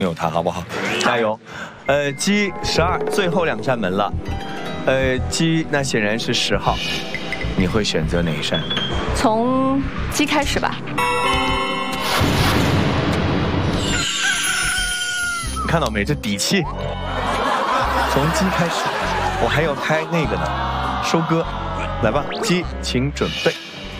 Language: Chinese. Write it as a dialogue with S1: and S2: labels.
S1: 有它，好不好？加油。鸡12，最后2扇门了。鸡那显然是10号，你会选择哪一扇？
S2: 从鸡开始吧。
S1: 你看到没？这底气。从鸡开始，我还要开那个呢，收割。来吧，鸡，请准备。